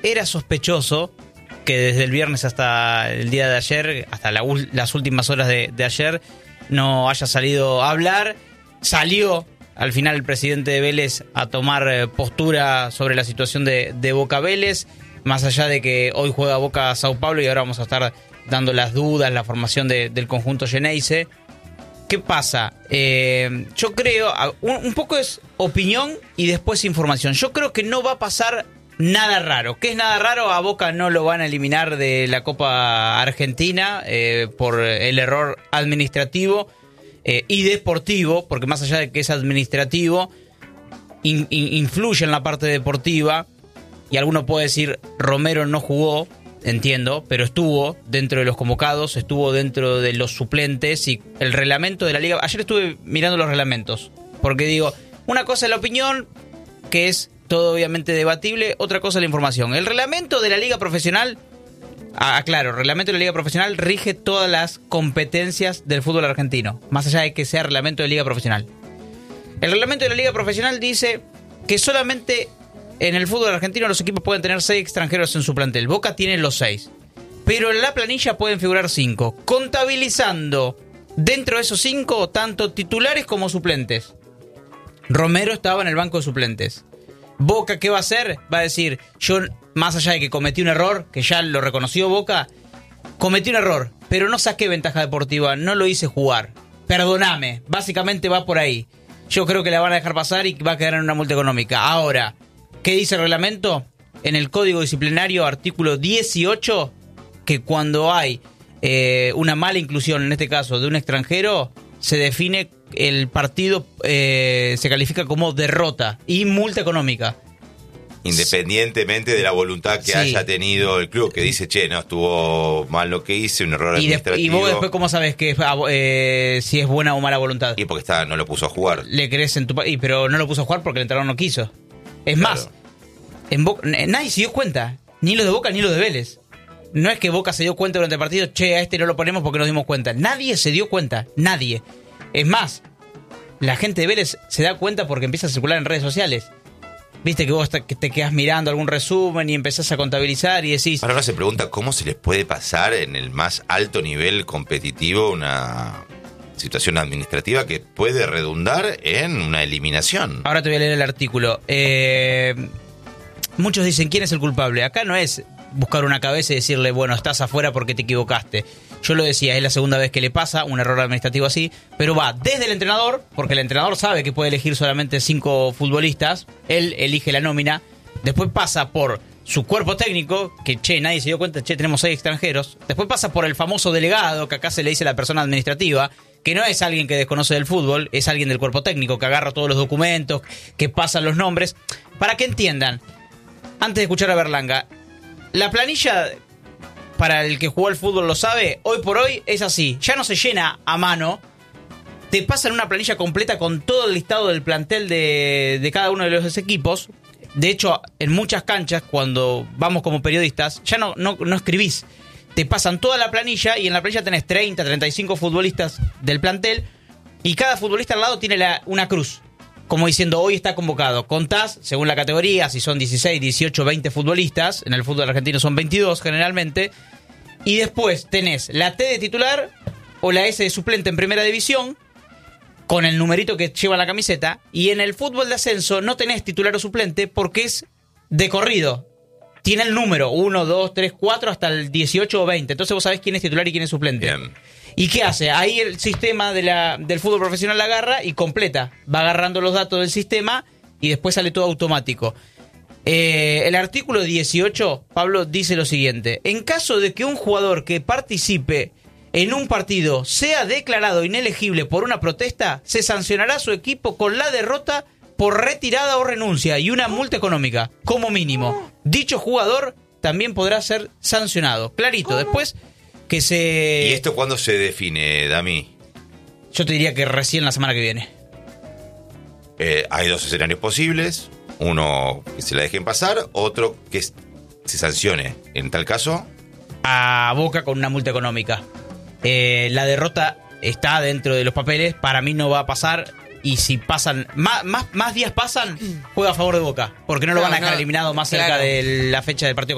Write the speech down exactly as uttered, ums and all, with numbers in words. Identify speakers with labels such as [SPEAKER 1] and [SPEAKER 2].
[SPEAKER 1] era sospechoso que desde el viernes hasta el día de ayer, hasta la, las últimas horas de, de ayer, no haya salido a hablar. Salió al final el presidente de Vélez a tomar eh, postura sobre la situación de, de Boca Vélez, más allá de que hoy juega Boca Sao Paulo y ahora vamos a estar dando las dudas, la formación de, del conjunto Geneise. ¿Qué pasa? Eh, yo creo, un, un poco es opinión y después información. Yo creo que no va a pasar nada raro. ¿Qué es nada raro? A Boca no lo van a eliminar de la Copa Argentina eh, por el error administrativo eh, y deportivo, porque más allá de que es administrativo, in, in, influye en la parte deportiva. Y alguno puede decir, Romero no jugó, entiendo, pero estuvo dentro de los convocados, estuvo dentro de los suplentes y el reglamento de la liga. Ayer estuve mirando los reglamentos, porque digo, una cosa es la opinión, que es todo obviamente debatible, otra cosa es la información. El reglamento de la liga profesional, ah, claro, el reglamento de la liga profesional rige todas las competencias del fútbol argentino, más allá de que sea reglamento de liga profesional. El reglamento de la liga profesional dice que solamente en el fútbol argentino los equipos pueden tener seis extranjeros en su plantel. Boca tiene los seis. Pero en la planilla pueden figurar cinco. Contabilizando dentro de esos cinco tanto titulares como suplentes. Romero estaba en el banco de suplentes. Boca, ¿qué va a hacer? Va a decir, yo, más allá de que cometí un error, que ya lo reconoció Boca, cometí un error, pero no saqué ventaja deportiva, no lo hice jugar. Perdóname, básicamente va por ahí. Yo creo que la van a dejar pasar y va a quedar en una multa económica. Ahora, ¿qué dice el reglamento? En el Código Disciplinario, artículo dieciocho, que cuando hay eh, una mala inclusión, en este caso de un extranjero, se define el partido, eh, se califica como derrota y multa económica.
[SPEAKER 2] Independientemente de la voluntad que sí haya tenido el club, que dice, che, no, estuvo mal lo que hice, un error
[SPEAKER 1] y
[SPEAKER 2] administrativo.
[SPEAKER 1] De, ¿Y vos después cómo sabes que eh, si es buena o mala voluntad?
[SPEAKER 2] Y porque está, no lo puso a jugar.
[SPEAKER 1] Le crees en tu país, pero no lo puso a jugar porque el entrenador no quiso. Es claro. más, en Boca, nadie se dio cuenta, ni los de Boca ni los de Vélez. No es que Boca se dio cuenta durante el partido, che, a este no lo ponemos porque nos dimos cuenta. Nadie se dio cuenta, nadie. Es más, la gente de Vélez se da cuenta porque empieza a circular en redes sociales. Viste que vos te, que te quedás mirando algún resumen y empezás a contabilizar y decís...
[SPEAKER 2] Ahora uno se pregunta cómo se les puede pasar en el más alto nivel competitivo una situación administrativa que puede redundar en una eliminación.
[SPEAKER 1] Ahora te voy a leer el artículo. Eh, muchos dicen, ¿quién es el culpable? Acá no es buscar una cabeza y decirle, bueno, estás afuera porque te equivocaste. Yo lo decía, es la segunda vez que le pasa un error administrativo así, pero va desde el entrenador, porque el entrenador sabe que puede elegir solamente cinco futbolistas, él elige la nómina, después pasa por su cuerpo técnico, que che, nadie se dio cuenta, che, tenemos seis extranjeros, después pasa por el famoso delegado, que acá se le dice a la persona administrativa, que no es alguien que desconoce del fútbol, es alguien del cuerpo técnico, que agarra todos los documentos, que pasan los nombres, para que entiendan, antes de escuchar a Berlanga, la planilla... Para el que jugó al fútbol lo sabe, hoy por hoy es así. Ya no se llena a mano. Te pasan una planilla completa con todo el listado del plantel de, de cada uno de los equipos. De hecho, en muchas canchas, cuando vamos como periodistas, ya no, no, no escribís. Te pasan toda la planilla y en la planilla tenés treinta, treinta y cinco futbolistas del plantel. Y cada futbolista al lado tiene la, una cruz. Como diciendo, hoy está convocado. Contás, según la categoría, si son dieciséis, dieciocho, veinte futbolistas. En el fútbol argentino son veintidós generalmente. Y después tenés la T de titular o la S de suplente en primera división, con el numerito que lleva la camiseta. Y en el fútbol de ascenso no tenés titular o suplente porque es de corrido. Tiene el número uno, dos, tres, cuatro hasta el dieciocho o veinte. Entonces vos sabés quién es titular y quién es suplente. Bien. ¿Y qué hace? Ahí el sistema de la, del fútbol profesional la agarra y completa. Va agarrando los datos del sistema y después sale todo automático. Eh, el artículo dieciocho, Pablo, dice lo siguiente. En caso de que un jugador que participe en un partido sea declarado inelegible por una protesta, se sancionará a su equipo con la derrota por retirada o renuncia y una multa económica, como mínimo. Dicho jugador también podrá ser sancionado. Clarito, después que se...
[SPEAKER 2] ¿Y esto cuándo se define, Dami?
[SPEAKER 1] Yo te diría que recién la semana que viene.
[SPEAKER 2] Eh, hay dos escenarios posibles. Uno que se la dejen pasar, otro que se sancione. En tal caso,
[SPEAKER 1] a Boca con una multa económica. Eh, la derrota está dentro de los papeles. Para mí no va a pasar. Y si pasan, más, más, más días pasan, juega a favor de Boca. Porque no lo no, van a dejar no, eliminado más claro. cerca de la fecha del partido.